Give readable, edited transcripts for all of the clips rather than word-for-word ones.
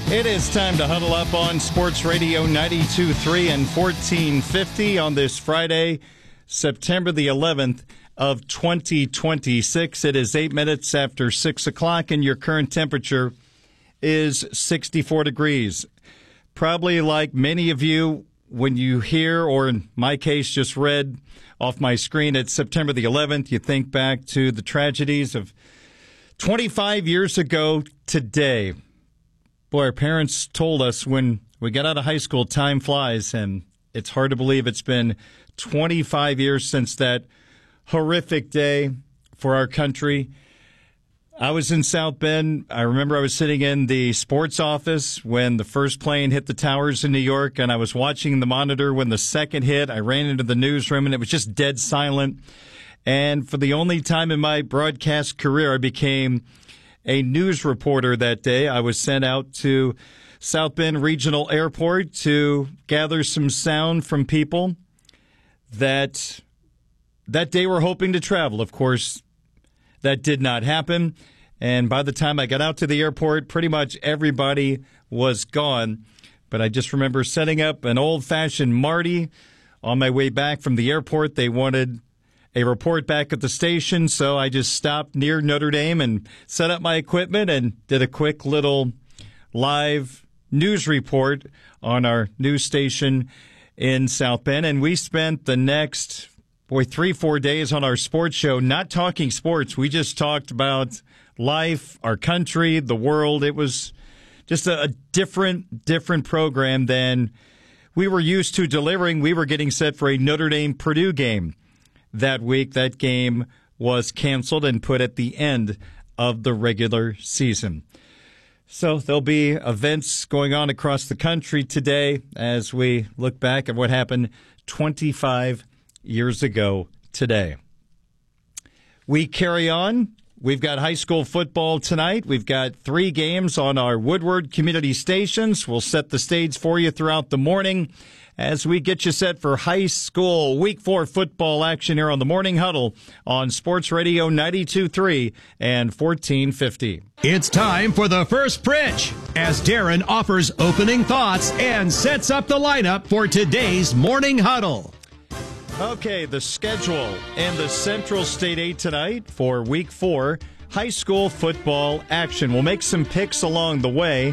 It is time to huddle up on Sports Radio 92.3 and 1450 on this Friday, September the 11th of 2026. It is 8 minutes after 6 o'clock, and your current temperature is 64 degrees. Probably like many of you, when you hear, or in my case, just read off my screen, it's September the 11th, you think back to the tragedies of 25 years ago today. Boy, our parents told us when we got out of high school, time flies, and it's hard to believe it's been 25 years since that horrific day for our country. I was in South Bend. I remember I was sitting in the sports office when the first plane hit the towers in New York, and I was watching the monitor when the second hit. I ran into the newsroom, and it was just dead silent. And for the only time in my broadcast career, I became a news reporter that day. I was sent out to South Bend Regional Airport to gather some sound from people that day were hoping to travel. Of course, that did not happen. And by the time I got out to the airport, pretty much everybody was gone. But I just remember setting up an old-fashioned Marty on my way back from the airport. They wanted a report back at the station, so I just stopped near Notre Dame and set up my equipment and did a quick little live news report on our news station in South Bend. And we spent the next 3-4 days on our sports show not talking sports. We just talked about life, our country, the world. It was just a different program than we were used to delivering. We were getting set for a Notre Dame-Purdue game that week. That game was canceled and put at the end of the regular season. So there'll be events going on across the country today as we look back at what happened 25 years ago today. We carry on. We've got high school football tonight. We've got 3 games on our Woodward community stations. We'll set the stage for you throughout the morning as we get you set for high school Week 4 football action here on the Morning Huddle on Sports Radio 92.3 and 1450. It's time for the first pitch as Darren offers opening thoughts and sets up the lineup for today's Morning Huddle. Okay, the schedule in the Central State 8 tonight for Week 4 high school football action. We'll make some picks along the way.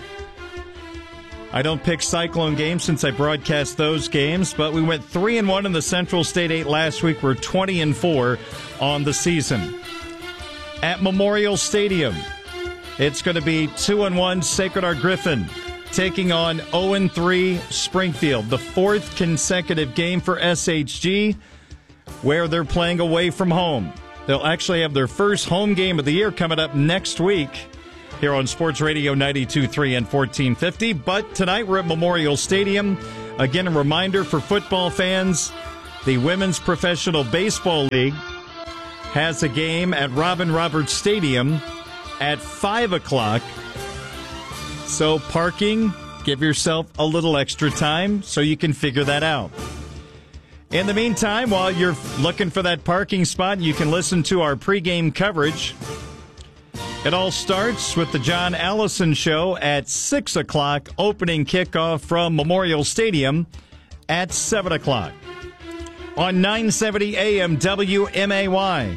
I don't pick Cyclone games since I broadcast those games, but we went 3-1 in the Central State 8 last week. We're 20-4 on the season. At Memorial Stadium, it's going to be 2-1 Sacred Heart Griffin taking on 0-3 Springfield, the 4th consecutive game for SHG where they're playing away from home. They'll actually have their first home game of the year coming up next week here on Sports Radio 92.3 and 1450. But tonight we're at Memorial Stadium. Again, a reminder for football fans, the Women's Professional Baseball League has a game at Robin Roberts Stadium at 5 o'clock. So parking, give yourself a little extra time so you can figure that out. In the meantime, while you're looking for that parking spot, you can listen to our pregame coverage. It all starts with the John Allison Show at 6 o'clock, opening kickoff from Memorial Stadium at 7 o'clock. On 970 AM WMAY,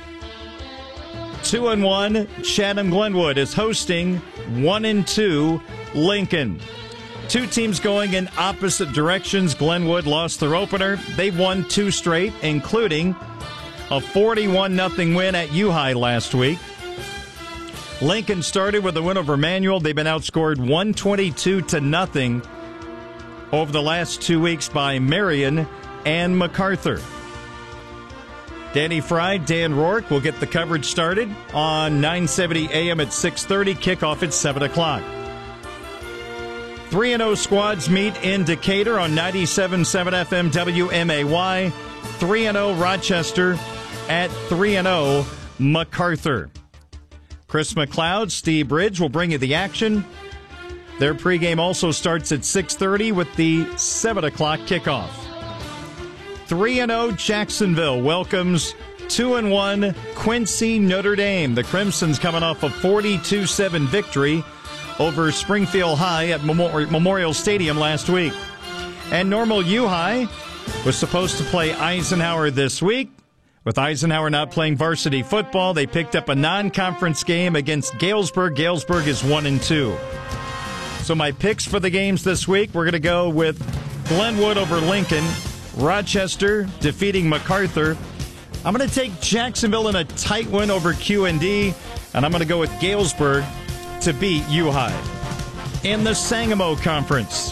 2-1 Chatham Glenwood is hosting 1-2 Lincoln. 2 teams going in opposite directions. Glenwood lost their opener. They've won 2 straight, including a 41-0 win at U-High last week. Lincoln started with a win over Manual. They've been outscored 122-0 over the last 2 weeks by Marion and MacArthur. Danny Fry, Dan Rourke will get the coverage started on 970 AM at 6:30. Kickoff at 7 o'clock. 3-0 squads meet in Decatur on 97.7 FM WMAY. 3-0 Rochester at 3-0 MacArthur. Chris McLeod, Steve Bridge will bring you the action. Their pregame also starts at 6:30 with the 7 o'clock kickoff. 3-0 Jacksonville welcomes 2-1 Quincy Notre Dame. The Crimsons coming off a 42-7 victory over Springfield High at Memorial Stadium last week. And Normal U High was supposed to play Eisenhower this week. With Eisenhower not playing varsity football, they picked up a non-conference game against Galesburg. Galesburg is 1-2. So my picks for the games this week, we're going to go with Glenwood over Lincoln, Rochester defeating MacArthur. I'm going to take Jacksonville in a tight win over QND, and I'm going to go with Galesburg to beat U High. In the Sangamo Conference,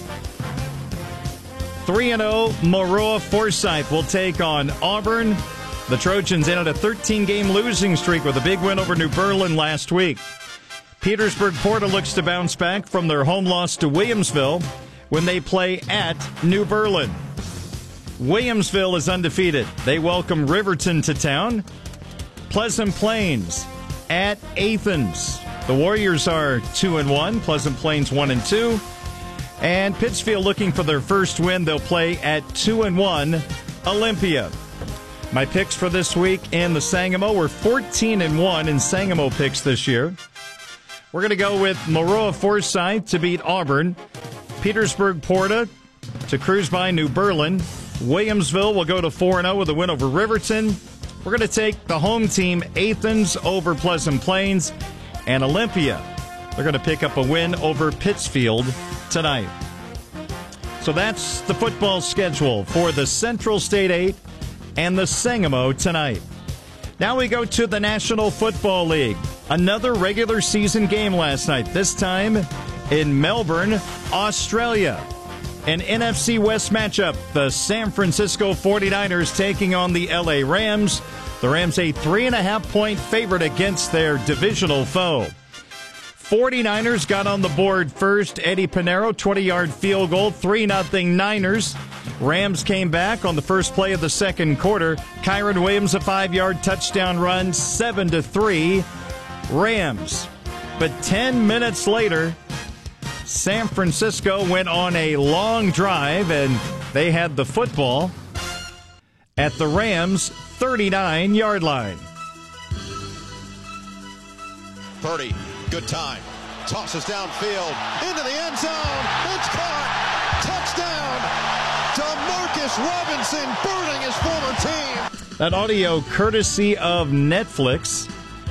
3-0 Maroa Forsyth will take on Auburn. The Trojans ended a 13-game losing streak with a big win over New Berlin last week. Petersburg Porta looks to bounce back from their home loss to Williamsville when they play at New Berlin. Williamsville is undefeated. They welcome Riverton to town. Pleasant Plains at Athens. The Warriors are 2-1. Pleasant Plains 1-2. And Pittsfield looking for their first win. They'll play at 2-1 Olympia. My picks for this week in the Sangamo were 14-1 in Sangamo picks this year. We're going to go with Maroa Forsyth to beat Auburn. Petersburg Porta to cruise by New Berlin. Williamsville will go to 4-0 with a win over Riverton. We're going to take the home team Athens over Pleasant Plains. And Olympia, they're going to pick up a win over Pittsfield tonight. So that's the football schedule for the Central State 8 and the Sangamo tonight. Now we go to the National Football League. Another regular season game last night, this time in Melbourne, Australia. An NFC West matchup, the San Francisco 49ers taking on the LA Rams. The Rams a 3.5-point favorite against their divisional foe. 49ers got on the board first. Eddie Pinero, 20-yard field goal, 3-0 Niners. Rams came back on the first play of the second quarter. Kyron Williams, a 5-yard touchdown run, 7-3 Rams. But 10 minutes later, San Francisco went on a long drive, and they had the football at the Rams' 39-yard line. Purdy, good time. Tosses downfield into the end zone. It's caught. Touchdown. DeMarcus Robinson burning his former team. That audio courtesy of Netflix.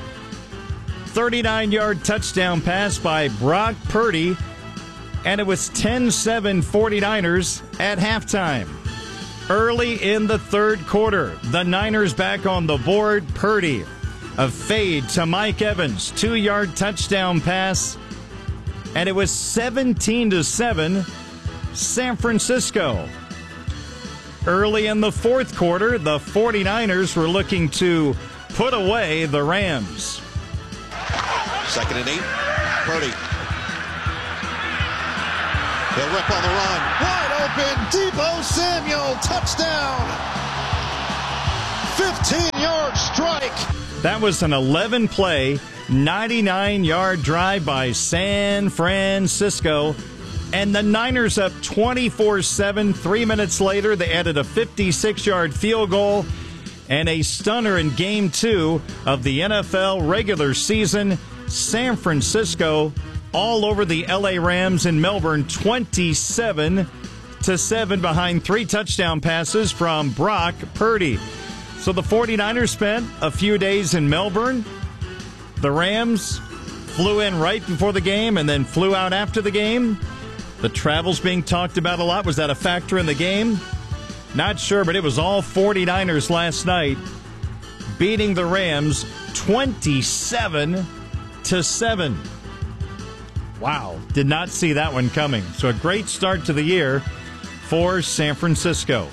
39-yard touchdown pass by Brock Purdy. And it was 10-7 49ers at halftime. Early in the third quarter, the Niners back on the board. Purdy, a fade to Mike Evans, 2-yard touchdown pass. And it was 17-7 San Francisco. Early in the fourth quarter, the 49ers were looking to put away the Rams. 2nd and 8. Purdy. He'll rip on the run. Wide open. Deebo Samuel. Touchdown. 15-yard strike. That was an 11-play, 99-yard drive by San Francisco. And the Niners up 24-7. 3 minutes later, they added a 56-yard field goal and a stunner in Game 2 of the NFL regular season. San Francisco all over the LA Rams in Melbourne, 27-7 behind 3 touchdown passes from Brock Purdy. So the 49ers spent a few days in Melbourne. The Rams flew in right before the game and then flew out after the game. The travel's being talked about a lot. Was that a factor in the game? Not sure, but it was all 49ers last night beating the Rams 27-7. Wow, did not see that one coming. So a great start to the year for San Francisco.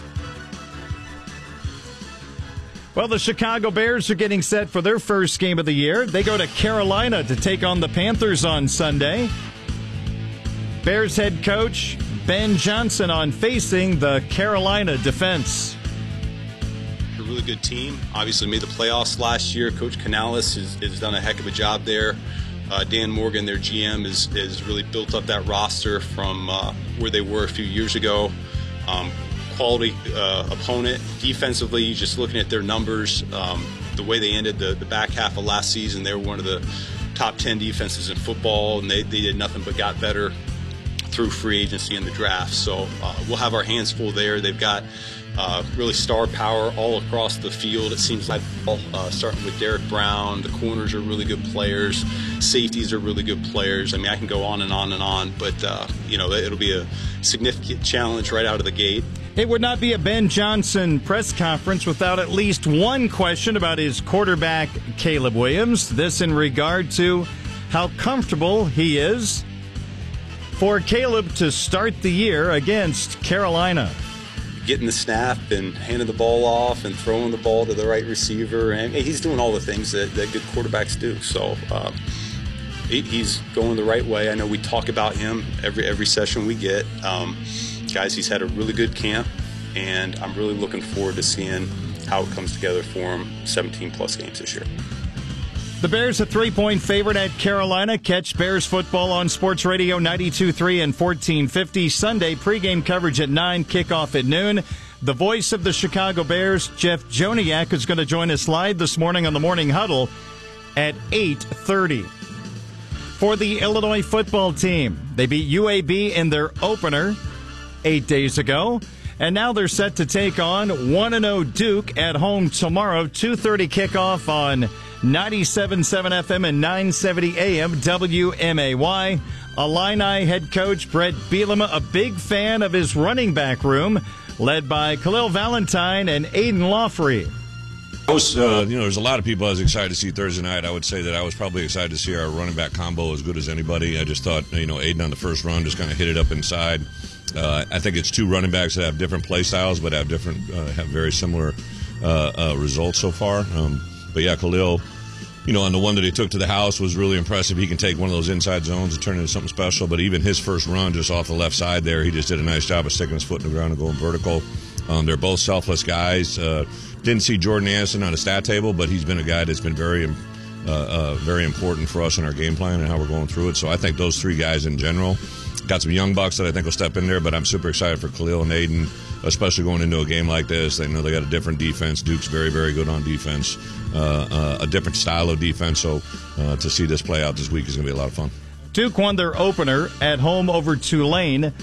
Well, the Chicago Bears are getting set for their first game of the year. They go to Carolina to take on the Panthers on Sunday. Bears head coach Ben Johnson on facing the Carolina defense. A really good team. Obviously made the playoffs last year. Coach Canales has done a heck of a job there. Dan Morgan, their GM, has really built up that roster from where they were a few years ago. Quality opponent. Defensively, just looking at their numbers, the way they ended the back half of last season, they were one of the top 10 defenses in football, and they did nothing but got better through free agency and the draft. So we'll have our hands full there. They've got really star power all across the field. It seems like starting with Derek Brown, the corners are really good players, safeties are really good players. I mean, I can go on and on and on, but it'll be a significant challenge right out of the gate. It would not be a Ben Johnson press conference without at least one question about his quarterback, Caleb Williams. This in regard to how comfortable he is for Caleb to start the year against Carolina. Getting the snap and handing the ball off and throwing the ball to the right receiver, and he's doing all the things that good quarterbacks do. So he's going the right way. I know we talk about him every session we get. Guys, he's had a really good camp, and I'm really looking forward to seeing how it comes together for him 17-plus games this year. The Bears a 3-point favorite at Carolina. Catch Bears football on Sports Radio 92.3 and 1450. Sunday pregame coverage at 9, kickoff at noon. The voice of the Chicago Bears, Jeff Joniak, is going to join us live this morning on the Morning Huddle at 8:30. For the Illinois football team, they beat UAB in their opener 8 days ago, and now they're set to take on 1-0 Duke at home tomorrow. 2:30 kickoff on 97.7 FM and 970 AM WMAY. Illini head coach Brett Bielema, a big fan of his running back room, led by Khalil Valentine and Aiden Lawfrey. There's a lot of people I was excited to see Thursday night. I would say that I was probably excited to see our running back combo as good as anybody. I just thought, Aiden on the first run just kind of hit it up inside. I think it's two running backs that have different play styles, but have very similar results so far. But yeah, Khalil, on the one that he took to the house was really impressive. He can take one of those inside zones and turn it into something special. But even his first run just off the left side there, he just did a nice job of sticking his foot in the ground and going vertical. They're both selfless guys. Didn't see Jordan Anderson on a stat table, but he's been a guy that's been very important for us in our game plan and how we're going through it. So I think those three guys in general got some young bucks that I think will step in there, but I'm super excited for Khalil and Aiden, especially going into a game like this. They know they got a different defense. Duke's very, very good on defense, a different style of defense. So to see this play out this week is going to be a lot of fun. Duke won their opener at home over Tulane,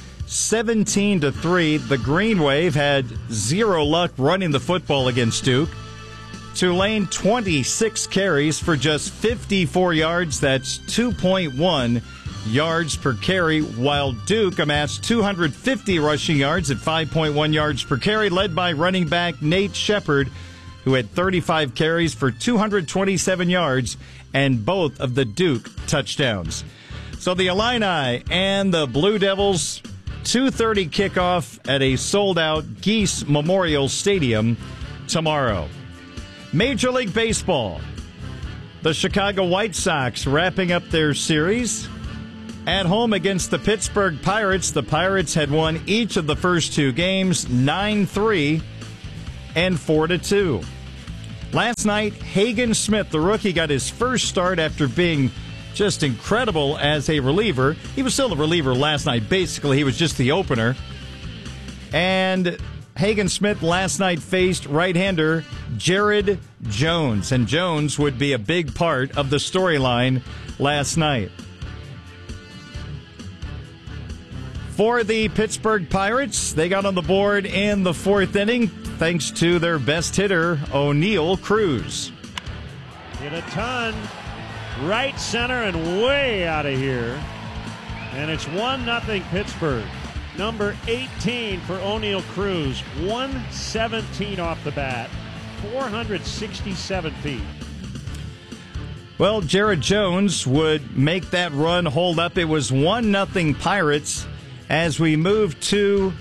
17-3. The Green Wave had zero luck running the football against Duke. Tulane, 26 carries for just 54 yards. That's 2.1 yards per carry, while Duke amassed 250 rushing yards at 5.1 yards per carry, led by running back Nate Shepard, who had 35 carries for 227 yards and both of the Duke touchdowns. So the Illini and the Blue Devils, 2:30 kickoff at a sold-out Geese Memorial Stadium tomorrow. Major League Baseball. The Chicago White Sox wrapping up their series at home against the Pittsburgh Pirates. The Pirates had won each of the first two games, 9-3 and 4-2. Last night, Hagen Smith, the rookie, got his first start after being just incredible as a reliever. He was still a reliever last night. Basically, he was just the opener. And Hagen Smith last night faced right-hander Jared Jones. And Jones would be a big part of the storyline last night. For the Pittsburgh Pirates, they got on the board in the fourth inning thanks to their best hitter, O'Neal Cruz. Hit a ton, right center and way out of here. And it's 1-0 Pittsburgh. Number 18 for O'Neal Cruz, 117 off the bat, 467 feet. Well, Jared Jones would make that run hold up. It was 1-0 Pirates. As we move to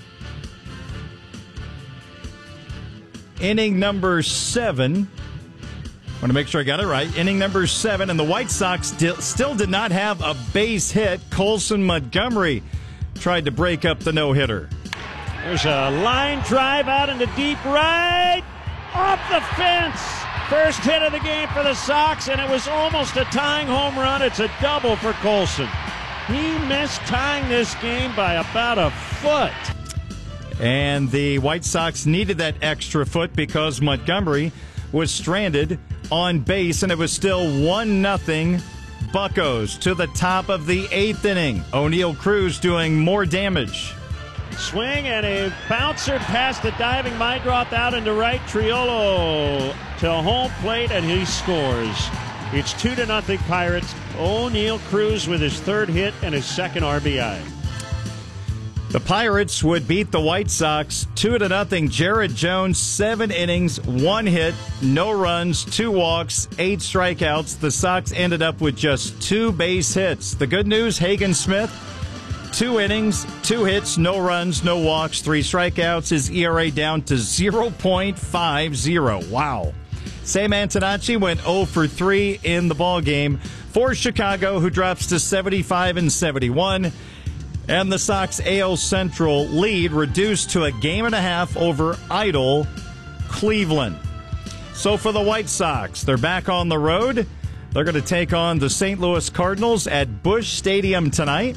inning number 7. I want to make sure I got it right. Inning number 7, and the White Sox still did not have a base hit. Colson Montgomery tried to break up the no-hitter. There's a line drive out into deep right, off the fence. First hit of the game for the Sox, and it was almost a tying home run. It's a double for Colson. He missed tying this game by about a foot. And the White Sox needed that extra foot because Montgomery was stranded on base, and it was still 1-0 Buccos to the top of the 8th inning. O'Neill Cruz doing more damage. Swing and a bouncer past the diving Meidroth out into right. Triolo to home plate, and he scores. It's 2-0 Pirates. O'Neill Cruz with his 3rd hit and his 2nd RBI. The Pirates would beat the White Sox 2-0. Jared Jones, 7 innings, 1 hit, no runs, 2 walks, 8 strikeouts. The Sox ended up with just 2 base hits. The good news, Hagen Smith, 2 innings, 2 hits, no runs, no walks, 3 strikeouts. His ERA down to 0.50. Wow. Sam Antonacci went 0 for 3 in the ballgame for Chicago, who drops to 75-71. And the Sox AL Central lead reduced to a 1.5 games over idle Cleveland. So for the White Sox, they're back on the road. They're going to take on the St. Louis Cardinals at Busch Stadium tonight.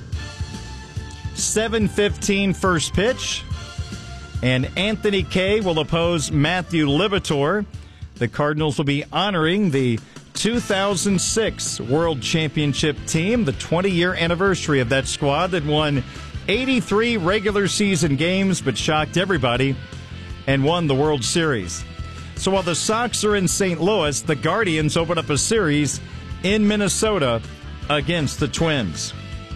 7:15 first pitch. And Anthony Kay will oppose Matthew Libator. The Cardinals will be honoring the 2006 World Championship team, the 20-year anniversary of that squad that won 83 regular season games but shocked everybody and won the World Series. So while the Sox are in St. Louis, the Guardians open up a series in Minnesota against the Twins.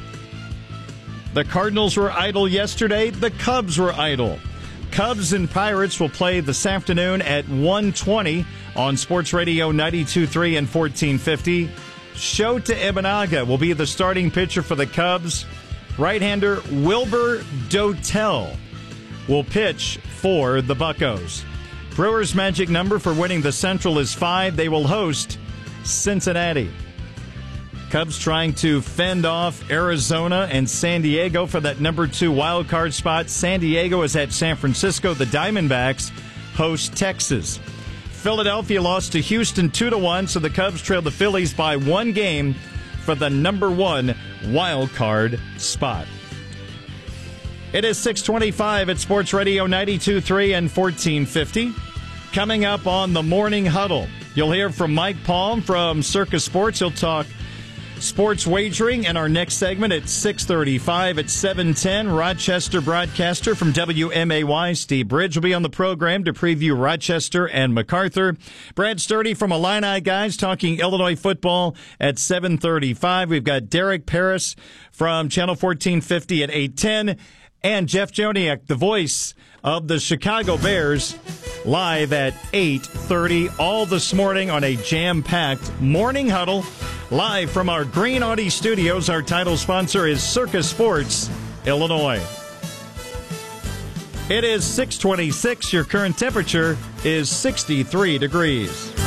The Cardinals were idle yesterday. The Cubs were idle. Cubs and Pirates will play this afternoon at 1:20 on Sports Radio 92.3 and 1450. Shota Imanaga will be the starting pitcher for the Cubs. Right-hander Wilbur Dotel will pitch for the Buccos. Brewers' magic number for winning the Central is 5. They will host Cincinnati. Cubs trying to fend off Arizona and San Diego for that number 2 wild card spot. San Diego is at San Francisco. The Diamondbacks host Texas. Philadelphia lost to Houston 2-1, so the Cubs trail the Phillies by 1 game for the number 1 wild card spot. It is 6:25 at Sports Radio 92.3 and 1450. Coming up on the Morning Huddle, you'll hear from Mike Palm from Circus Sports. He'll talk sports wagering in our next segment at 6:35. At 7:10, Rochester broadcaster from WMAY, Steve Bridge, will be on the program to preview Rochester and MacArthur. Brad Sturdy from Illini Guys talking Illinois football at 7:35. We've got Derek Paris from Channel 1450 at 8:10. And Jeff Joniak, the voice of the Chicago Bears, live at 8:30 all this morning on a jam-packed Morning Huddle. Live from our Green Audi studios, our title sponsor is Circus Sports, Illinois. It is 6:26. Your current temperature is 63 degrees.